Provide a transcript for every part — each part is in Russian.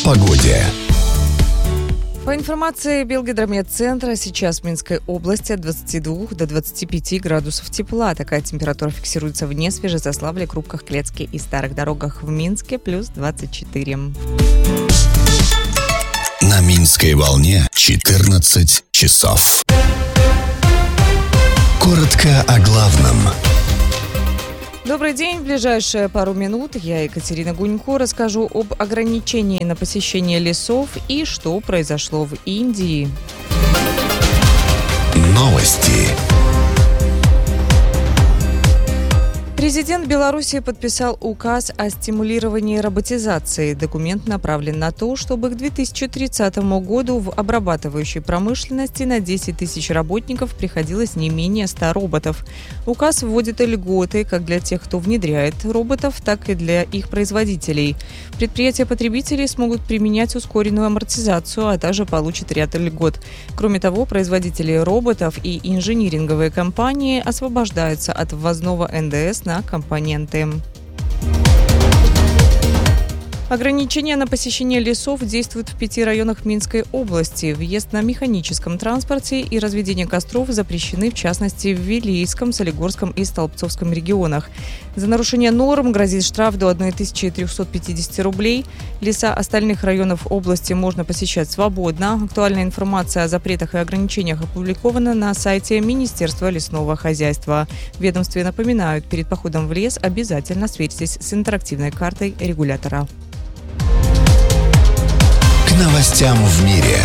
погоде. По информации Белгидромедцентра, сейчас в Минской области от 22 до 25 градусов тепла. Такая температура фиксируется в Несвеже, Заславле, Крупках, Клецке и Старых Дорогах. В Минске плюс 24. На Минской волне 14 часов. Коротко о главном. Добрый день. В ближайшие пару минут я, Екатерина Гунько, расскажу об ограничении на посещение лесов и что произошло в Индии. Новости. Президент Беларуси подписал указ о стимулировании роботизации. Документ направлен на то, чтобы к 2030 году в обрабатывающей промышленности на 10 тысяч работников приходилось не менее 100 роботов. Указ вводит льготы как для тех, кто внедряет роботов, так и для их производителей. Предприятия-потребители смогут применять ускоренную амортизацию, а также получат ряд льгот. Кроме того, производители роботов и инжиниринговые компании освобождаются от ввозного НДС на компоненты. Ограничения на посещение лесов действуют в 5 районах Минской области. Въезд на механическом транспорте и разведение костров запрещены, в частности, в Вилийском, Солигорском и Столбцовском регионах. За нарушение норм грозит штраф до 1350 рублей. Леса остальных районов области можно посещать свободно. Актуальная информация о запретах и ограничениях опубликована на сайте Министерства лесного хозяйства. В ведомстве напоминают, перед походом в лес обязательно сверьтесь с интерактивной картой регулятора. Новостям в мире.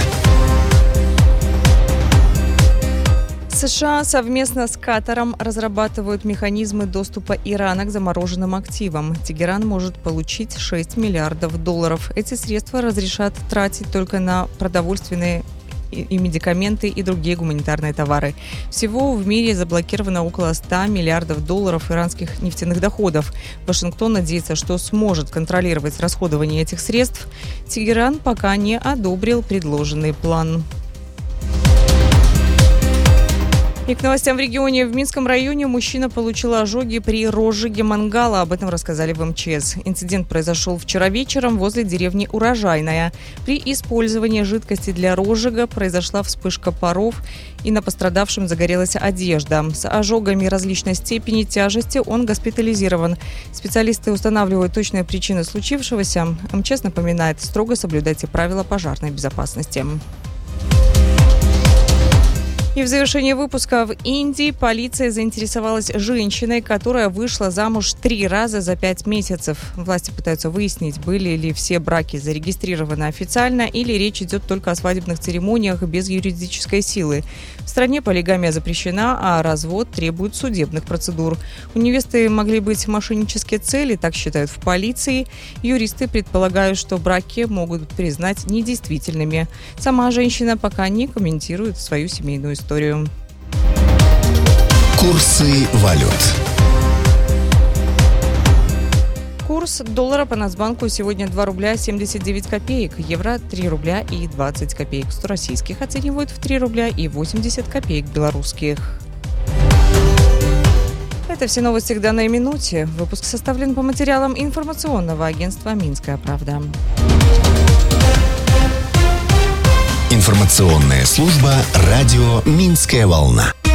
США совместно с Катаром разрабатывают механизмы доступа Ирана к замороженным активам. Тегеран может получить $6 миллиардов. Эти средства разрешат тратить только на продовольственные и медикаменты и другие гуманитарные товары. Всего в мире заблокировано около $100 миллиардов иранских нефтяных доходов. Вашингтон надеется, что сможет контролировать расходование этих средств. Тегеран пока не одобрил предложенный план. И к новостям в регионе. В Минском районе мужчина получил ожоги при розжиге мангала. Об этом рассказали в МЧС. Инцидент произошел вчера вечером возле деревни Урожайная. При использовании жидкости для розжига произошла вспышка паров, и на пострадавшем загорелась одежда. С ожогами различной степени тяжести он госпитализирован. Специалисты устанавливают точные причины случившегося. МЧС напоминает, строго соблюдайте правила пожарной безопасности. И в завершении выпуска: в Индии полиция заинтересовалась женщиной, которая вышла замуж 3 раза за 5 месяцев. Власти пытаются выяснить, были ли все браки зарегистрированы официально или речь идет только о свадебных церемониях без юридической силы. В стране полигамия запрещена, а развод требует судебных процедур. У невесты могли быть мошеннические цели, так считают в полиции. Юристы предполагают, что браки могут признать недействительными. Сама женщина пока не комментирует свою семейную историю. Курсы валют. Курс доллара по Нацбанку сегодня 2 рубля 79 копеек, евро 3 рубля и 20 копеек. 100 российских оценивают в 3 рубля и 80 копеек белорусских. Это все новости к данной минуте. Выпуск составлен по материалам информационного агентства «Минская правда». Информационная служба радио «Минская волна».